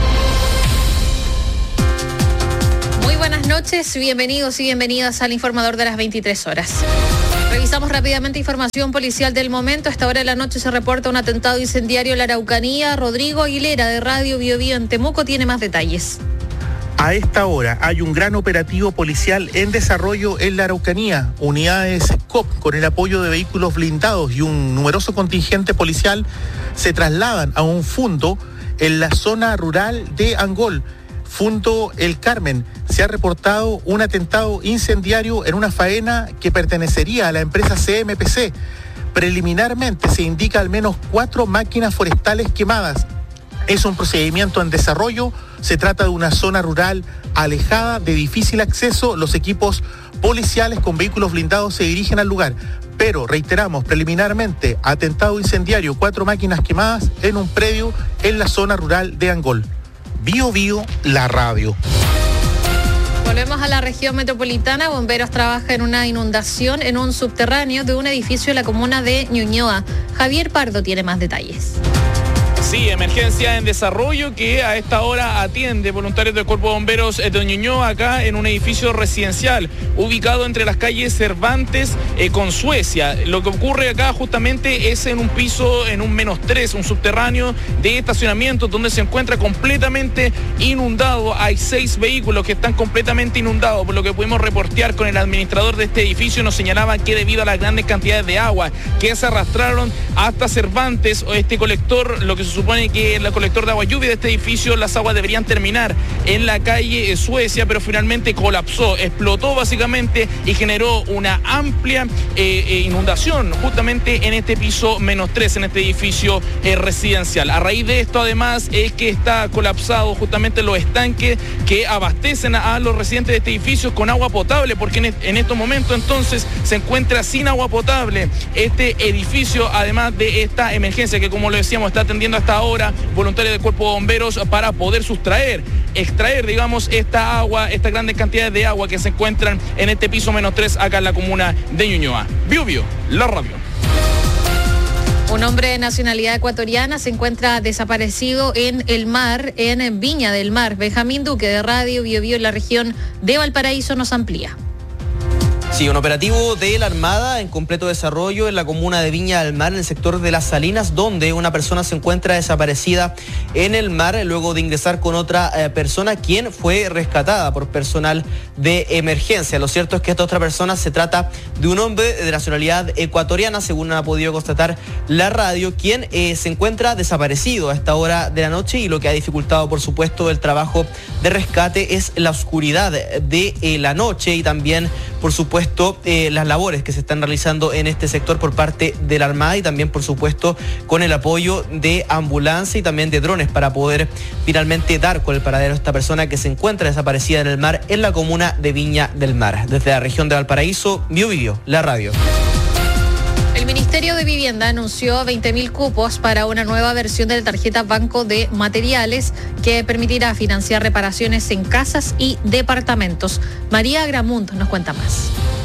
Muy buenas noches, bienvenidos y bienvenidas al Informador de las veintitrés horas. Revisamos rápidamente información policial del momento. A esta hora de la noche se reporta un atentado incendiario en la Araucanía. Rodrigo Aguilera, de Radio Bio Bio en Temuco, tiene más detalles. A esta hora hay un gran operativo policial en desarrollo en la Araucanía. Unidades C O P con el apoyo de vehículos blindados y un numeroso contingente policial se trasladan a un fundo en la zona rural de Angol. Fundo El Carmen. Se ha reportado un atentado incendiario en una faena que pertenecería a la empresa C M P C. Preliminarmente se indica al menos cuatro máquinas forestales quemadas. Es un procedimiento en desarrollo. Se trata de una zona rural alejada, de difícil acceso. Los equipos policiales con vehículos blindados se dirigen al lugar. Pero, reiteramos, preliminarmente, atentado incendiario, cuatro máquinas quemadas en un predio en la zona rural de Angol. Bio Bio, la radio. Volvemos a la región metropolitana. Bomberos trabaja en una inundación en un subterráneo de un edificio en la comuna de Ñuñoa. Javier Pardo tiene más detalles. Sí, emergencia en desarrollo que a esta hora atiende voluntarios del Cuerpo de Bomberos de Ñuñoa, acá en un edificio residencial ubicado entre las calles Cervantes eh, con Suecia. Lo que ocurre acá justamente es en un piso, en un menos tres, un subterráneo de estacionamiento donde se encuentra completamente inundado. Hay seis vehículos que están completamente inundados. Por lo que pudimos reportear con el administrador de este edificio, nos señalaba que debido a las grandes cantidades de agua que se arrastraron hasta Cervantes, este colector, lo que se supone que el colector de agua lluvia de este edificio, las aguas deberían terminar en la calle Suecia, pero finalmente colapsó, explotó básicamente y generó una amplia eh, eh, inundación justamente en este piso menos tres, en este edificio eh, residencial. A raíz de esto, además, es que está colapsado justamente los estanques que abastecen a, a los residentes de este edificio con agua potable, porque en, en estos momentos entonces se encuentra sin agua potable este edificio, además de esta emergencia que, como lo decíamos, está atendiendo hasta ahora voluntarios del Cuerpo de Bomberos para poder sustraer, extraer, digamos, esta agua, estas grandes cantidades de agua que se encuentran en este piso menos tres acá en la comuna de Ñuñoa. Bio Bio, la radio. Un hombre de nacionalidad ecuatoriana se encuentra desaparecido en el mar, en Viña del Mar. Benjamín Duque, de Radio Bio Bio en la región de Valparaíso, nos amplía. Sí, un operativo de la Armada en completo desarrollo en la comuna de Viña del Mar, en el sector de Las Salinas, donde una persona se encuentra desaparecida en el mar luego de ingresar con otra eh, persona, quien fue rescatada por personal de emergencia. Lo cierto es que esta otra persona se trata de un hombre de nacionalidad ecuatoriana, según ha podido constatar la radio, quien eh, se encuentra desaparecido a esta hora de la noche, y lo que ha dificultado, por supuesto, el trabajo de rescate es la oscuridad de eh, la noche y también, por supuesto, Eh, las labores que se están realizando en este sector por parte de la Armada y también, por supuesto, con el apoyo de ambulancia y también de drones para poder finalmente dar con el paradero de esta persona que se encuentra desaparecida en el mar en la comuna de Viña del Mar. Desde la región de Valparaíso, Bio Bio, la radio. El Ministerio de Vivienda anunció veinte mil cupos para una nueva versión de la tarjeta Banco de Materiales que permitirá financiar reparaciones en casas y departamentos. María Gramunt nos cuenta más.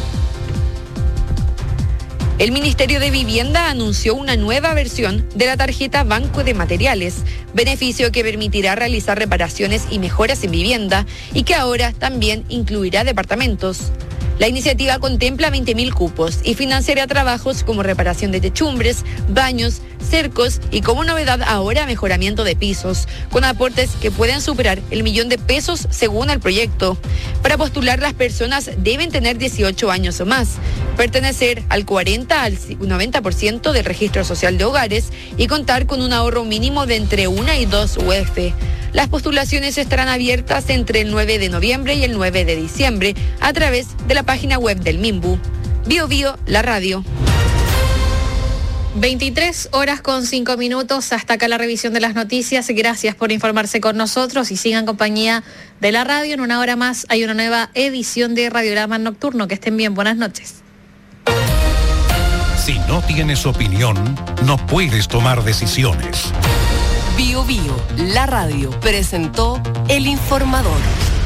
El Ministerio de Vivienda anunció una nueva versión de la tarjeta Banco de Materiales, beneficio que permitirá realizar reparaciones y mejoras en vivienda y que ahora también incluirá departamentos. La iniciativa contempla veinte mil cupos y financiará trabajos como reparación de techumbres, baños, cercos y, como novedad ahora, mejoramiento de pisos, con aportes que pueden superar el millón de pesos según el proyecto. Para postular, las personas deben tener dieciocho años o más, pertenecer al cuarenta al noventa por ciento del registro social de hogares y contar con un ahorro mínimo de entre una y dos U F. Las postulaciones estarán abiertas entre el nueve de noviembre y el nueve de diciembre a través de la página web del Minbu. Bio Bio, la radio. veintitrés horas con cinco minutos. Hasta acá la revisión de las noticias. Gracias por informarse con nosotros y sigan compañía de la radio. En una hora más hay una nueva edición de Radiograma Nocturno. Que estén bien. Buenas noches. Si no tienes opinión, no puedes tomar decisiones. Bio Bio, la radio, presentó El Informador.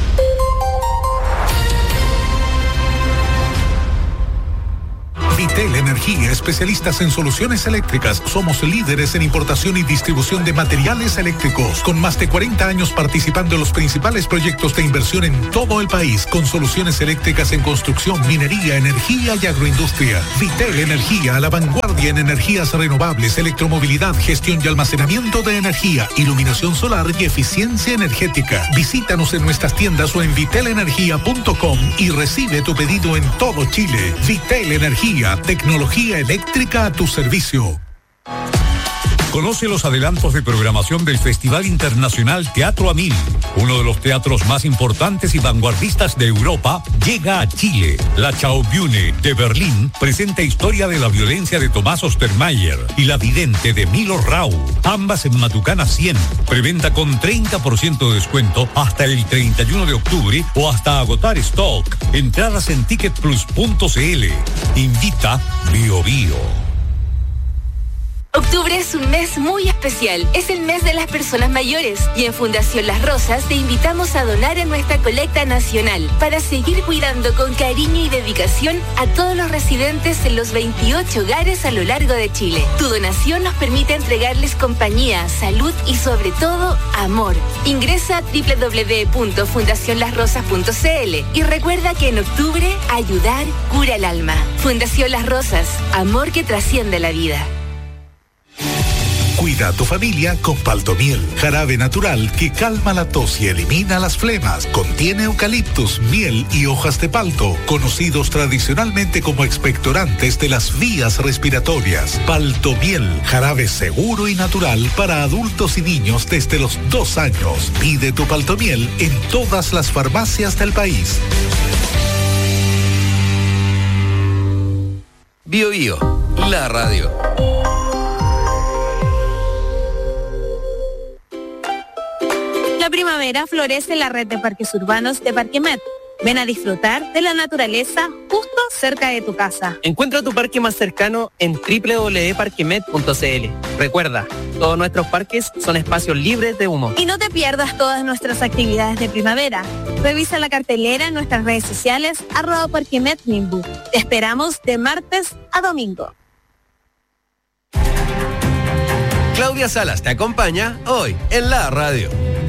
Vitel Energía, especialistas en soluciones eléctricas. Somos líderes en importación y distribución de materiales eléctricos, con más de cuarenta años participando en los principales proyectos de inversión en todo el país, con soluciones eléctricas en construcción, minería, energía y agroindustria. Vitel Energía, a la vanguardia en energías renovables, electromovilidad, gestión y almacenamiento de energía, iluminación solar y eficiencia energética. Visítanos en nuestras tiendas o en vitel energía punto com y recibe tu pedido en todo Chile. Vitel Energía, tecnología eléctrica a tu servicio. Conoce los adelantos de programación del Festival Internacional Teatro a Mil. Uno de los teatros más importantes y vanguardistas de Europa llega a Chile. La Schaubühne de Berlín presenta Historia de la violencia de Tomás Ostermayer y La vidente de Milo Rau, ambas en Matucana cien. Preventa con treinta por ciento de descuento hasta el treinta y uno de octubre o hasta agotar stock. Entradas en ticket plus punto c l. Invita Bio Bio. Octubre es un mes muy especial, es el mes de las personas mayores y en Fundación Las Rosas te invitamos a donar en nuestra colecta nacional para seguir cuidando con cariño y dedicación a todos los residentes en los veintiocho hogares a lo largo de Chile. Tu donación nos permite entregarles compañía, salud y sobre todo amor. Ingresa a doble u doble u doble u punto fundación las rosas punto c l y recuerda que en octubre ayudar cura el alma. Fundación Las Rosas, amor que trasciende la vida. Cuida a tu familia con Paltomiel, jarabe natural que calma la tos y elimina las flemas. Contiene eucaliptus, miel y hojas de palto, conocidos tradicionalmente como expectorantes de las vías respiratorias. Paltomiel, jarabe seguro y natural para adultos y niños desde los dos años. Pide tu Paltomiel en todas las farmacias del país. Bio Bio, la radio. La primavera florece en la red de parques urbanos de Parquemet. Ven a disfrutar de la naturaleza justo cerca de tu casa. Encuentra tu parque más cercano en doble u doble u doble u punto parquemet punto c l. Recuerda, todos nuestros parques son espacios libres de humo. Y no te pierdas todas nuestras actividades de primavera. Revisa la cartelera en nuestras redes sociales, arroba Parquemet Nimbu. Te esperamos de martes a domingo. Claudia Salas te acompaña hoy en la radio.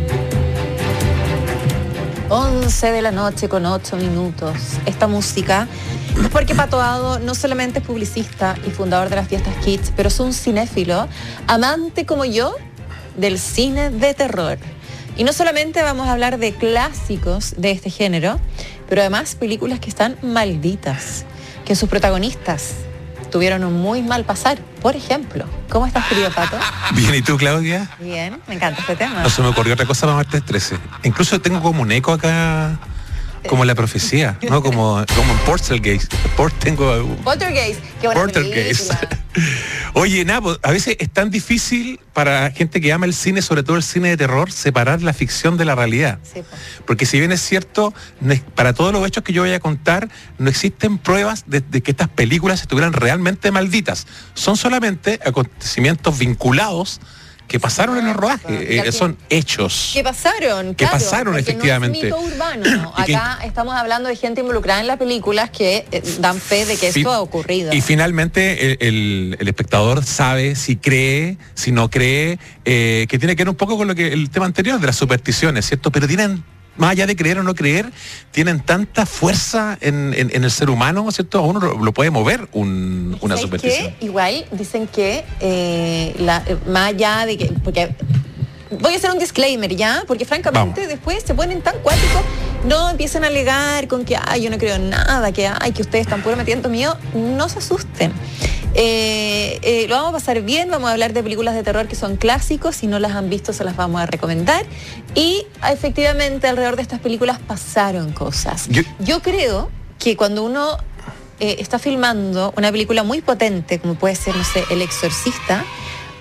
once de la noche con ocho minutos. Esta música es porque Pato Ado no solamente es publicista y fundador de las Fiestas Kids, pero es un cinéfilo, amante como yo del cine de terror. Y no solamente vamos a hablar de clásicos de este género, pero además películas que están malditas, que sus protagonistas tuvieron un muy mal pasar. Por ejemplo, ¿cómo estás, querido Pato? Bien, ¿y tú, Claudia? Bien, me encanta este tema. No se me ocurrió otra cosa para martes trece. Incluso tengo como un eco acá, como la profecía, ¿no? Como, como en Poltergeist. Port, tengo... Poltergeist, qué buena película. Oye, nada, pues, a veces es tan difícil para gente que ama el cine, sobre todo el cine de terror, separar la ficción de la realidad. Sí, pues. Porque si bien es cierto, no es, para todos los hechos que yo voy a contar, no existen pruebas de, de que estas películas estuvieran realmente malditas. Son solamente acontecimientos vinculados que pasaron en el rodaje, eh, que, son hechos. Que pasaron, que claro, pasaron efectivamente. No es mito urbano. Acá que, estamos hablando de gente involucrada en las películas que eh, dan fe de que esto ha ocurrido. Y finalmente el, el, el espectador sabe si cree, si no cree, eh, que tiene que ver un poco con lo que el tema anterior de las supersticiones, ¿cierto? Pero tienen, más allá de creer o no creer, tienen tanta fuerza en, en, en el ser humano, ¿cierto? A uno lo, lo puede mover un, una superstición. ¿Qué? Igual dicen que eh, la, más allá de que... porque voy a hacer un disclaimer, ¿ya? Porque francamente Vamos. después se ponen tan cuáticos, no empiezan a alegar con que, ay, yo no creo en nada, que, ay, que ustedes están puro metiendo miedo. No se asusten. Eh, eh, lo vamos a pasar bien, vamos a hablar de películas de terror que son clásicos, si no las han visto se las vamos a recomendar y efectivamente alrededor de estas películas pasaron cosas. Yo, Yo creo que cuando uno eh, está filmando una película muy potente, como puede ser, no sé, El Exorcista,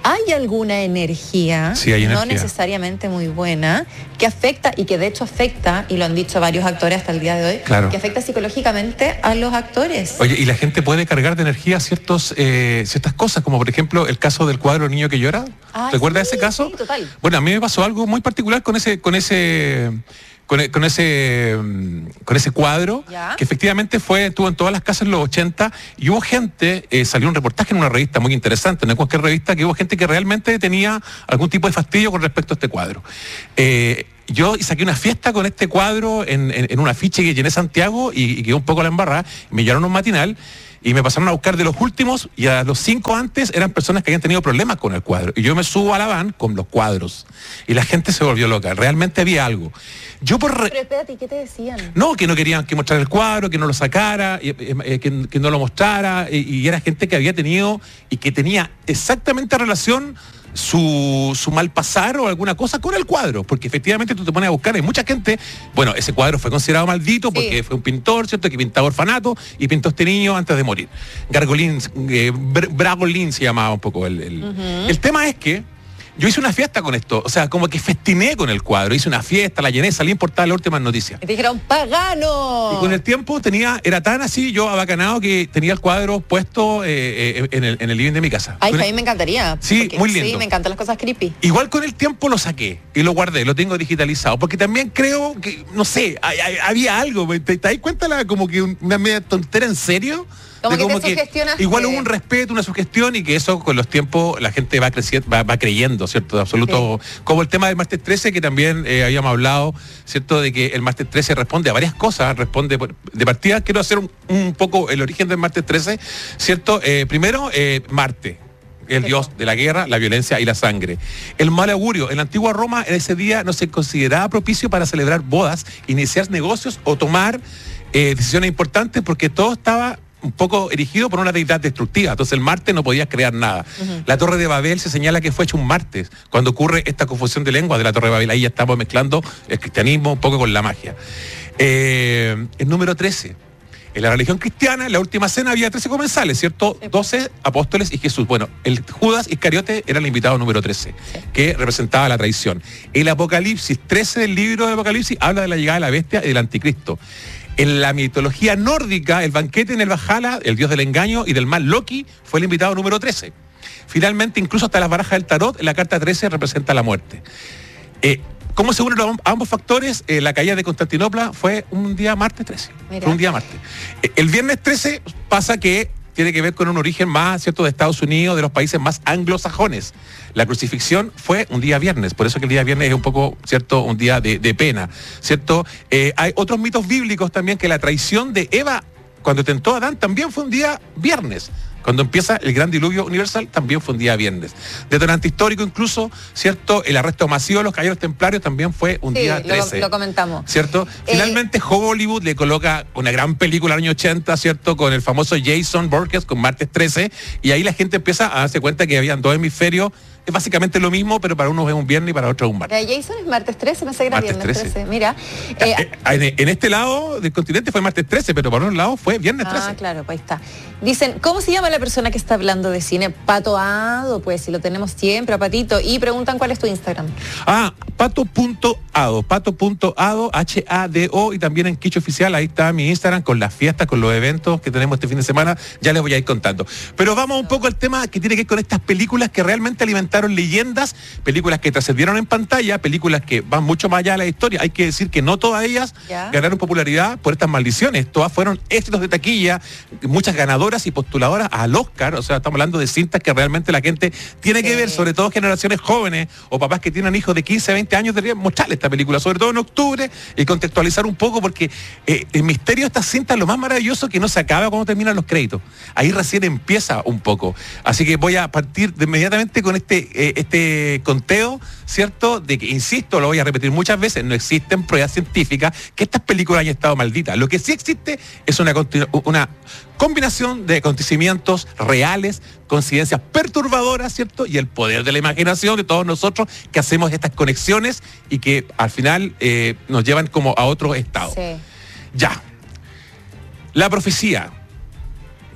hay alguna energía, sí, hay no energía. necesariamente muy buena, que afecta, y que de hecho afecta, y lo han dicho varios actores hasta el día de hoy, claro. que afecta psicológicamente a los actores. Oye, y la gente puede cargar de energía ciertos, eh, ciertas cosas, como por ejemplo el caso del cuadro Niño que llora. Ah, ¿Recuerdas sí, ese caso? Sí, total. Bueno, a mí me pasó algo muy particular con ese, con ese, con, con ese, con ese cuadro, ¿ya? Que efectivamente fue, estuvo en todas las casas en los ochenta, y hubo gente, eh, salió un reportaje en una revista muy interesante, no en cualquier revista, que hubo gente que realmente tenía algún tipo de fastidio con respecto a este cuadro. Eh, Yo saqué una fiesta con este cuadro en, en, en un afiche que llené Santiago y, y quedó un poco a la embarrada. Me llevaron un matinal y me pasaron a buscar de los últimos, y a los cinco antes eran personas que habían tenido problemas con el cuadro. Y yo me subo a la van con los cuadros y la gente se volvió loca. Realmente había algo. Yo por re... Pero espérate, ¿qué te decían? No, que no querían que mostrara el cuadro, que no lo sacara, eh, eh, que, que no lo mostrara, eh, y era gente que había tenido y que tenía exactamente relación su, su mal pasar o alguna cosa con el cuadro, porque efectivamente tú te pones a buscar, hay mucha gente, bueno, ese cuadro fue considerado maldito porque sí. fue un pintor, ¿cierto?, que pintaba orfanato y pintó a este niño antes de morir. Gargolín, eh, Bragolín se llamaba un poco el, el, uh-huh. el tema es que yo hice una fiesta con esto, o sea, como que festiné con el cuadro, hice una fiesta, la llené, salí en portada de las últimas noticias. Y te dijeron, ¡pagano! Y con el tiempo tenía, era tan así, yo abacanado, que tenía el cuadro puesto eh, eh, en, el, en el living de mi casa. Ay, con a el... mí me encantaría. Sí, porque, muy lindo. Sí, me encantan las cosas creepy. Igual con el tiempo lo saqué y lo guardé, lo tengo digitalizado, porque también creo que, no sé, hay, hay, había algo, ¿te, te das cuenta la, como que una media tontera en serio? Como, de que, como te que igual hubo un respeto, una sugestión, y que eso con los tiempos la gente va creciendo, va, va creyendo, ¿cierto? De absoluto. Sí. Como el tema del martes trece, que también eh, habíamos hablado, ¿cierto? De que el martes trece responde a varias cosas, responde de partida. Quiero hacer un, un poco el origen del martes trece, ¿cierto? Eh, primero, eh, Marte, el dios de la guerra, la violencia y la sangre. El mal augurio. En la antigua Roma, en ese día no se consideraba propicio para celebrar bodas, iniciar negocios o tomar eh, decisiones importantes, porque todo estaba un poco erigido por una deidad destructiva. Entonces el martes no podías crear nada. Uh-huh. La Torre de Babel se señala que fue hecho un martes, cuando ocurre esta confusión de lenguas de la Torre de Babel. Ahí ya estamos mezclando el cristianismo un poco con la magia. Eh, el número trece. En la religión cristiana, en la última cena había trece comensales, ¿cierto? doce apóstoles y Jesús. Bueno, el Judas Iscariote era el invitado número trece, sí. que representaba la traición. El Apocalipsis trece del libro del Apocalipsis habla de la llegada de la bestia y del anticristo. En la mitología nórdica, el banquete en el Valhalla, el dios del engaño y del mal Loki, fue el invitado número trece. Finalmente, incluso hasta las barajas del tarot, en la carta trece representa la muerte. Eh, ¿Cómo se unen los, ambos factores? Eh, la caída de Constantinopla fue un día martes trece. Mira. Fue un día martes. Eh, el viernes trece pasa que tiene que ver con un origen más, ¿cierto?, de Estados Unidos, de los países más anglosajones. La crucifixión fue un día viernes, por eso que el día viernes es un poco, ¿cierto?, un día de, de pena, ¿cierto? Eh, hay otros mitos bíblicos también, que la traición de Eva cuando tentó a Adán también fue un día viernes. Cuando empieza el gran diluvio universal también fue un día viernes. Detonante histórico incluso, ¿cierto? El arresto masivo de los caballeros templarios también fue un sí, día trece. Lo, lo comentamos. ¿Cierto? Eh, Finalmente Hollywood le coloca una gran película del año ochenta, ¿cierto? Con el famoso Jason Voorhees con martes trece, y ahí la gente empieza a darse cuenta que habían dos hemisferios. Es básicamente lo mismo, pero para unos es un viernes y para otros es un martes. Eh, Jason es martes trece, me sé que era martes viernes trece. trece. Mira. Eh, eh, en, en este lado del continente fue martes trece, pero para otro lado fue viernes trece. Ah, claro, pues ahí está. Dicen, ¿cómo se llama la persona que está hablando de cine? Pato Ado, pues si lo tenemos siempre a Patito. Y preguntan cuál es tu Instagram. Ah, pato.ado, pato.ado, H A D O, y también en Quiche Oficial, ahí está mi Instagram con las fiestas, con los eventos que tenemos este fin de semana, ya les voy a ir contando. Pero vamos un poco al tema que tiene que ver con estas películas que realmente alimentaron leyendas, películas que trascendieron en pantalla, películas que van mucho más allá de la historia. Hay que decir que no todas ellas ¿Ya? ganaron popularidad por estas maldiciones, todas fueron éxitos de taquilla, muchas ganadoras y postuladoras al Oscar, o sea, estamos hablando de cintas que realmente la gente tiene que ver, sobre todo generaciones jóvenes o papás que tienen hijos de quince, veinte años, deberían mostrarle esta película, sobre todo en octubre, y contextualizar un poco, porque eh, el misterio de estas cintas, lo más maravilloso que no se acaba cuando terminan los créditos, ahí recién empieza un poco, así que voy a partir de inmediatamente con este, eh, este conteo, ¿cierto? De que, insisto, lo voy a repetir muchas veces, no existen pruebas científicas que estas películas hayan estado malditas, lo que sí existe es una, una combinación de acontecimientos reales, coincidencias perturbadoras, ¿cierto? Y el poder de la imaginación de todos nosotros que hacemos estas conexiones y que al final eh, nos llevan como a otro estado. Sí. Ya. La profecía.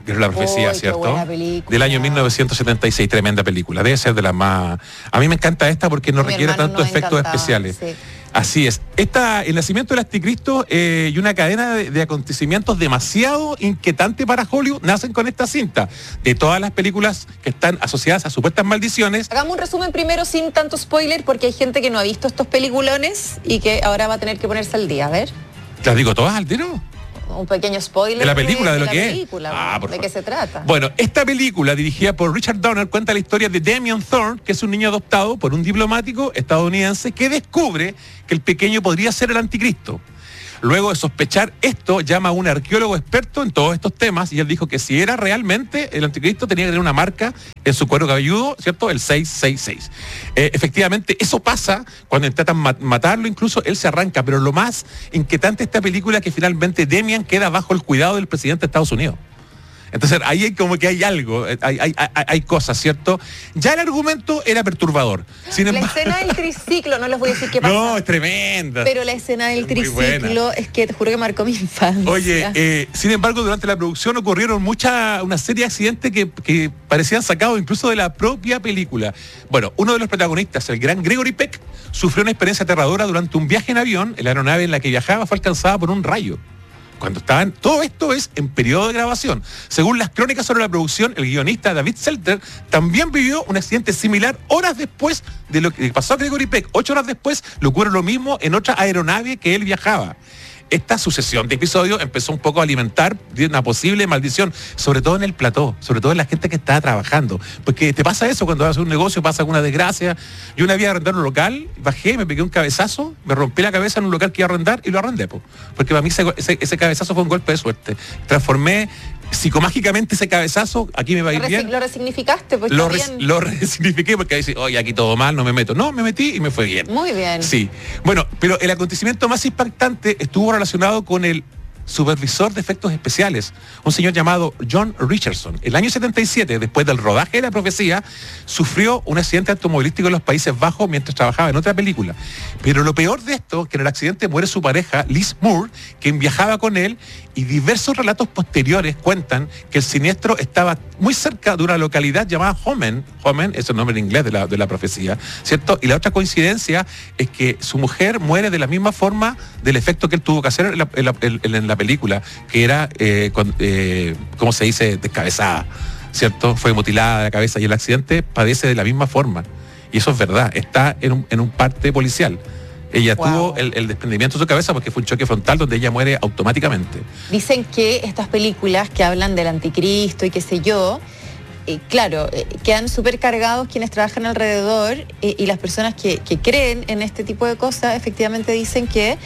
Guerra de la Profecía, Uy, ¿cierto? qué buena película. Del año mil novecientos setenta y seis, tremenda película. Debe ser de las más... A mí me encanta esta porque no Mi requiere hermano tantos nos efectos encantaba, especiales. sí. Así es. Esta, el nacimiento del anticristo eh, y una cadena de, de acontecimientos demasiado inquietante para Hollywood nacen con esta cinta. De todas las películas que están asociadas a supuestas maldiciones. Hagamos un resumen primero sin tanto spoiler, porque hay gente que no ha visto estos peliculones y que ahora va a tener que ponerse al día. A ver, ¿Las digo todas al tiro? un pequeño spoiler. De la película, de lo la que es. película, Ah, por ¿de qué se trata? Bueno, esta película, dirigida por Richard Donner, cuenta la historia de Damien Thorne, que es un niño adoptado por un diplomático estadounidense que descubre que el pequeño podría ser el anticristo. Luego de sospechar esto, llama a un arqueólogo experto en todos estos temas y él dijo que si era realmente el anticristo tenía que tener una marca en su cuero cabelludo, ¿cierto? El seis seis seis. Eh, efectivamente, eso pasa cuando intentan mat- matarlo, incluso él se arranca, pero lo más inquietante de esta película es que finalmente Demian queda bajo el cuidado del presidente de Estados Unidos. Entonces ahí hay como que hay algo, hay, hay, hay, hay cosas, ¿cierto? Ya el argumento era perturbador. Sin La embargo, escena del triciclo, no les voy a decir qué pasa. no, es tremenda. Pero la escena del Es muy buena. triciclo es que te juro que marcó mi infancia. Oye, eh, sin embargo, durante la producción ocurrieron mucha, una serie de accidentes que, que parecían sacados incluso de la propia película. Bueno, uno de los protagonistas, el gran Gregory Peck, sufrió una experiencia aterradora durante un viaje en avión. La aeronave en la que viajaba fue alcanzada por un rayo. Cuando estaban, todo esto es en periodo de grabación. Según las crónicas sobre la producción, el guionista David Seltzer también vivió un accidente similar horas después de lo que pasó a Gregory Peck. Ocho horas después le ocurre lo mismo en otra aeronave que él viajaba. Esta sucesión de episodios empezó un poco a alimentar una posible maldición, sobre todo en el plató, sobre todo en la gente que está trabajando. Porque te pasa eso cuando vas a hacer un negocio, pasa alguna desgracia. Yo una vez iba a arrendar un local, bajé, me pegué un cabezazo, me rompí la cabeza en un local que iba a arrendar y lo arrendé. Po. Porque para mí ese, ese, ese cabezazo fue un golpe de suerte. Transformé psicomágicamente ese cabezazo, aquí me va a ir Lo, bien. resi- lo resignificaste, pues Lo, está res- bien. lo resignifiqué porque ahí dice, oye, aquí todo mal, no me meto. No, me metí y me fue bien. Muy bien. Sí. Bueno, pero el acontecimiento más impactante estuvo relacionado con el supervisor de efectos especiales, un señor llamado John Richardson. El año setenta y siete, después del rodaje de La Profecía, sufrió un accidente automovilístico en los Países Bajos mientras trabajaba en otra película. Pero lo peor de esto, que en el accidente muere su pareja, Liz Moore, quien viajaba con él, y diversos relatos posteriores cuentan que el siniestro estaba muy cerca de una localidad llamada Homen. Homen es el nombre en inglés de la, de la profecía, ¿cierto? Y la otra coincidencia es que su mujer muere de la misma forma del efecto que él tuvo que hacer en la, en la, en, en la película, que era, eh, con, eh, ¿cómo se dice?, descabezada, ¿cierto? Fue mutilada la cabeza y el accidente padece de la misma forma. Y eso es verdad, está en un, en un parte policial. Ella Wow. tuvo el, el desprendimiento de su cabeza porque fue un choque frontal donde ella muere automáticamente. Dicen que estas películas que hablan del anticristo y qué sé yo, eh, claro, eh, quedan súper cargados quienes trabajan alrededor eh, y las personas que, que creen en este tipo de cosas efectivamente dicen que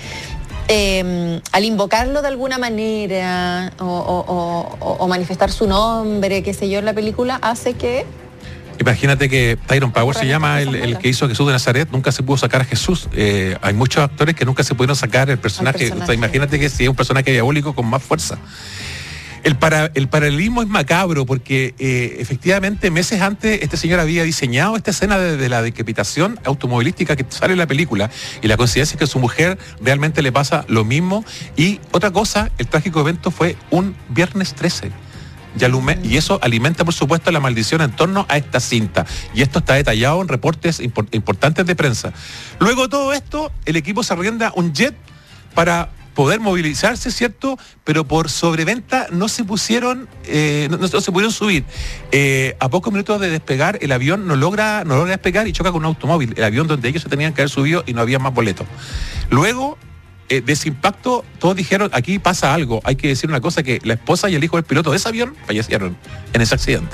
eh, al invocarlo de alguna manera o, o- o- o manifestar su nombre, qué sé yo, en la película, hace que... Imagínate que Tyrone Power se llama el, el que hizo a Jesús de Nazaret, nunca se pudo sacar a Jesús. Eh, hay muchos actores que nunca se pudieron sacar el personaje. personaje. O sea, imagínate que si es un personaje diabólico con más fuerza. El, para, el paralelismo es macabro porque eh, efectivamente meses antes este señor había diseñado esta escena de, de la decapitación automovilística que sale en la película y la coincidencia es que a su mujer realmente le pasa lo mismo. Y otra cosa, el trágico evento fue un viernes trece. Y, alume, y eso alimenta, por supuesto, la maldición en torno a esta cinta. Y esto está detallado en reportes import, importantes de prensa. Luego de todo esto, el equipo se arrienda un jet para poder movilizarse, ¿cierto? Pero por sobreventa no se pusieron, eh, no, no se pudieron subir. Eh, a pocos minutos de despegar, el avión no logra, no logra despegar y choca con un automóvil. El avión donde ellos se tenían que haber subido y no había más boletos. Luego... Eh, de ese impacto, todos dijeron, aquí pasa algo. Hay que decir una cosa, que la esposa y el hijo del piloto de ese avión fallecieron en ese accidente.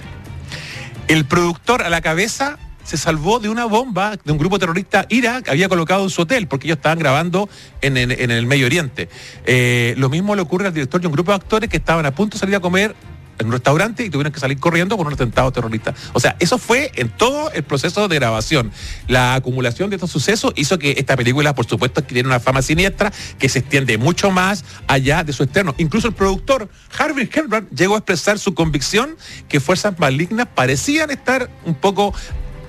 El productor a la cabeza se salvó de una bomba de un grupo terrorista ira que había colocado en su hotel, porque ellos estaban grabando en, en, en el Medio Oriente. Eh, lo mismo le ocurre al director de un grupo de actores que estaban a punto de salir a comer en un restaurante y tuvieron que salir corriendo por un atentado terrorista. O sea, eso fue en todo el proceso de grabación. La acumulación de estos sucesos hizo que esta película, por supuesto, adquiriera una fama siniestra que se extiende mucho más allá de su estreno. Incluso el productor Harvey Keitel llegó a expresar su convicción que fuerzas malignas parecían estar un poco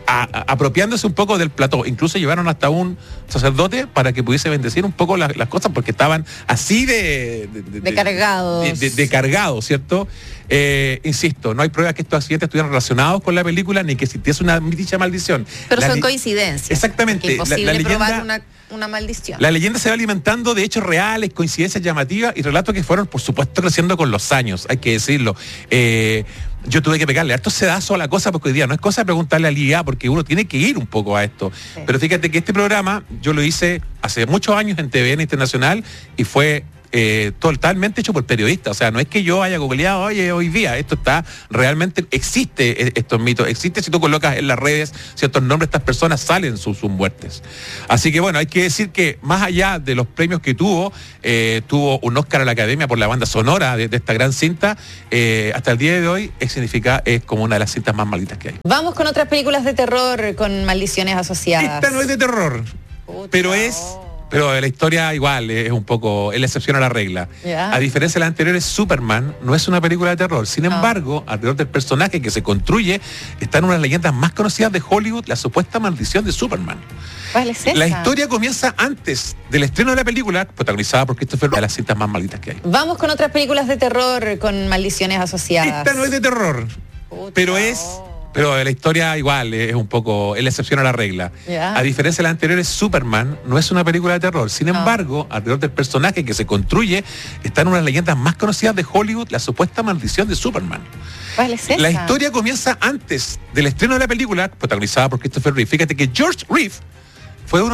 a, a, apropiándose un poco del plató. Incluso llevaron hasta un sacerdote para que pudiese bendecir un poco la, las cosas, porque estaban así de... De, de, de cargados. De, de, de cargados, ¿cierto? Eh, insisto, no hay pruebas que estos accidentes estuvieran relacionados con la película, ni que existiese una dicha maldición. Pero la son li- coincidencias. Exactamente. Es imposible la, la probar leyenda, una, una maldición. La leyenda se va alimentando de hechos reales, coincidencias llamativas y relatos que fueron, por supuesto, creciendo con los años, hay que decirlo. Eh, yo tuve que pegarle harto sedazo a la cosa, porque hoy día no es cosa de preguntarle al I A, porque uno tiene que ir un poco a esto. Sí. Pero fíjate que este programa yo lo hice hace muchos años en T V N Internacional y fue eh, totalmente hecho por periodistas. O sea, no es que yo haya googleado, oye, hoy día, esto está realmente, existe estos mitos, existe si tú colocas en las redes ciertos nombres, estas personas salen sus, sus muertes. Así que bueno, hay que decir que más allá de los premios que tuvo, eh, tuvo un Oscar a la Academia por la banda sonora de, de esta gran cinta, eh, hasta el día de hoy es, significa, es como una de las cintas más malditas que hay. Vamos con otras películas de terror con maldiciones asociadas. Esta no es de terror, Pucha, pero es... Pero la historia igual es un poco, es la excepción a la regla. Yeah. A diferencia de las anteriores, Superman no es una película de terror. Sin embargo, oh. alrededor del personaje que se construye, está en una de las leyendas más conocidas de Hollywood, la supuesta maldición de Superman. ¿Cuál es esa? La historia comienza antes del estreno de la película, protagonizada por Christopher Nolan, de las cintas más malditas que hay. Vamos con otras películas de terror con maldiciones asociadas. Esta no es de terror, Pucha, pero es... Pero la historia igual es un poco, es la excepción a la regla. Yeah. A diferencia de las anteriores, Superman no es una película de terror. Sin embargo, oh. alrededor del personaje que se construye, está en una de las leyendas más conocidas de Hollywood, la supuesta maldición de Superman. ¿Cuál es esa? La historia comienza antes del estreno de la película, protagonizada por Christopher Reeve. Fíjate que George Reeve fue uno